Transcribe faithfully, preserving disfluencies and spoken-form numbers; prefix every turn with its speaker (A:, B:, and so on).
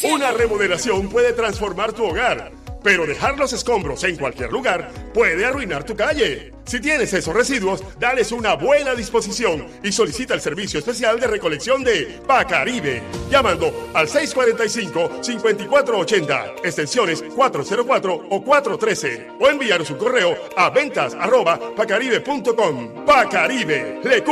A: Una remodelación puede transformar tu hogar, pero dejar los escombros en cualquier lugar puede arruinar tu calle. Si tienes esos residuos, dales una buena disposición y solicita el servicio especial de recolección de Pacaribe, llamando al seis cuatro cinco, cinco cuatro ocho cero, extensiones cuatro cero cuatro o cuatro uno tres, o enviaros un correo a ventas arroba pacaribe punto com. Pacaribe, le